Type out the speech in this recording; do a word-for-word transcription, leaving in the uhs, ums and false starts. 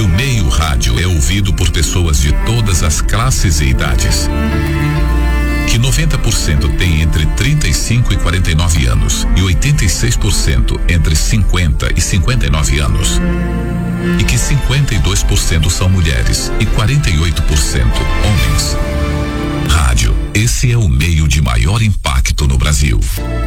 o meio rádio é ouvido por pessoas de todas as classes e idades. Que noventa por cento tem entre trinta e cinco e quarenta e nove anos e oitenta e seis por cento entre cinquenta e cinquenta e nove anos. E que cinquenta e dois por cento são mulheres e quarenta e oito por cento homens. Rádio, esse é o meio de maior impacto no Brasil.